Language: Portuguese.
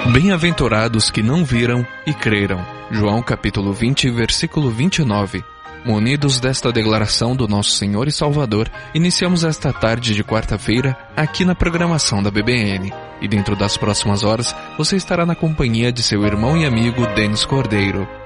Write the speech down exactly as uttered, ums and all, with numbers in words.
Bem-aventurados que não viram e creram. João capítulo vinte, versículo vinte e nove. Munidos desta declaração do nosso Senhor e Salvador, iniciamos esta tarde de quarta-feira aqui na programação da B B N. E dentro das próximas horas, você estará na companhia de seu irmão e amigo Denis Cordeiro.